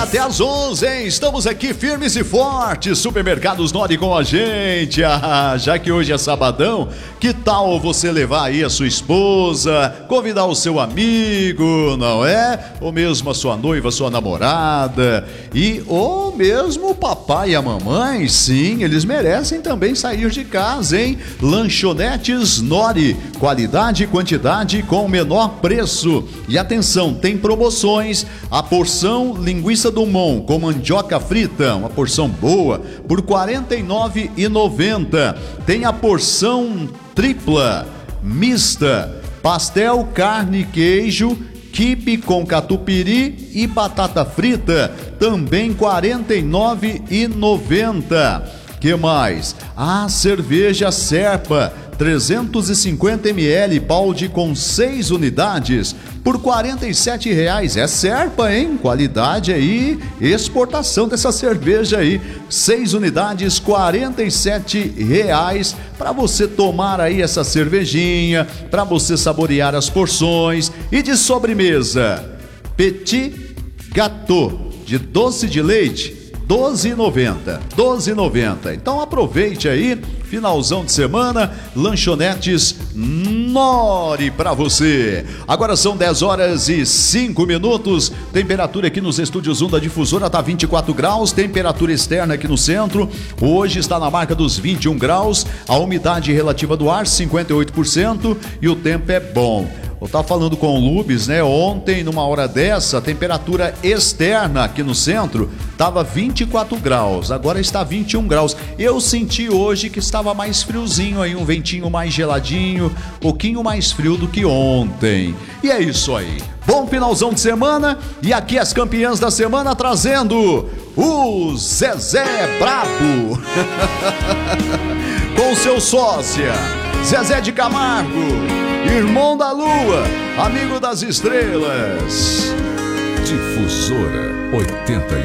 Até às 11, hein? Estamos aqui firmes e fortes. Supermercados Nori com a gente. Já que hoje é sabadão, que tal você levar aí a sua esposa, convidar o seu amigo, não é? Ou mesmo a sua noiva, a sua namorada, ou mesmo o papai e a mamãe. Sim, eles merecem também sair de casa, hein? Lanchonetes Nori, qualidade e quantidade com o menor preço. E atenção, tem promoções. A porção linguiça do Mon com mandioca frita, uma porção boa, por R$ 49,90. Tem a porção tripla, mista, pastel, carne, queijo, quibe com catupiry e batata frita, também R$ 49,90. Que mais? Cerveja Serpa, 350 ml, balde com 6 unidades, por R$ 47,00. É Serpa, hein? Qualidade aí, exportação dessa cerveja aí. 6 unidades, R$ 47,00, para você tomar aí essa cervejinha, para você saborear as porções. E de sobremesa, Petit Gâteau de doce de leite, R$ 12,90. Então aproveite aí, finalzão de semana, lanchonetes Nori pra você. Agora são 10h05, temperatura aqui nos estúdios 1 da Difusora tá 24 graus, temperatura externa aqui no centro, hoje está na marca dos 21 graus, a umidade relativa do ar 58% e o tempo é bom. Eu estava falando com o Lubes, né? Ontem, numa hora dessa, a temperatura externa aqui no centro estava 24 graus, agora está 21 graus. Eu senti hoje que estava mais friozinho aí, um ventinho mais geladinho, um pouquinho mais frio do que ontem. E é isso aí. Bom finalzão de semana, e aqui as campeãs da semana trazendo o Zezé Brabo com seu sócia, Zezé de Camargo, irmão da lua, amigo das estrelas. Difusora 80.